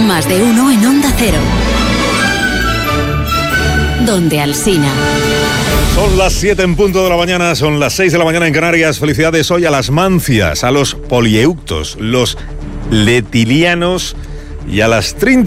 Más de uno en Onda Cero. Donde Alsina. Son las 7 en punto de la mañana, son las 6 de la mañana en Canarias. Felicidades hoy a las mancias, a los polieuctos, los letilianos y a las